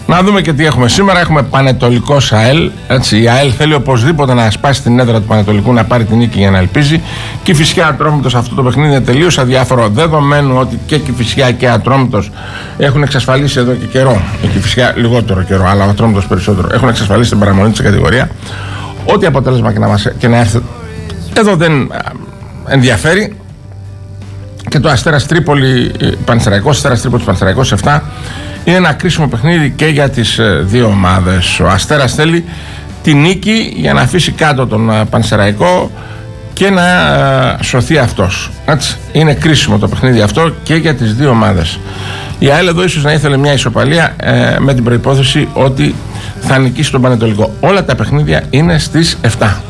Να δούμε και τι έχουμε σήμερα. Έχουμε Πανετολικός ΑΕΛ. Έτσι, η ΑΕΛ θέλει οπωσδήποτε να σπάσει την έδρα του Πανετολικού, να πάρει την νίκη για να ελπίζει. Και η Κηφισιά Ατρόμητος, αυτό το παιχνίδι είναι τελείως αδιάφορο, δεδομένου ότι και η Κηφισιά και η Ατρόμητος έχουν εξασφαλίσει εδώ και καιρό. Η Κηφισιά λιγότερο καιρό, αλλά ο Ατρόμητος περισσότερο. Έχουν εξασφαλίσει την παραμονή της κατηγορία. Ό,τι αποτέλεσμα και να έρθει, εδώ δεν ενδιαφέρει. Και το Αστέρας Τρίπολη Πανσεραϊκός, Αστέρας Τρίπολης Πανσεραϊκός 7, είναι ένα κρίσιμο παιχνίδι και για τις δύο ομάδες. Ο Αστέρας θέλει τη νίκη για να αφήσει κάτω τον Πανσεραϊκό και να σωθεί αυτός. Έτσι, είναι κρίσιμο το παιχνίδι αυτό και για τις δύο ομάδες. Η ΑΕΛ εδώ ίσως να ήθελε μια ισοπαλία με την προϋπόθεση ότι θα νικήσει τον Πανετολικό. Όλα τα παιχνίδια είναι στις 7.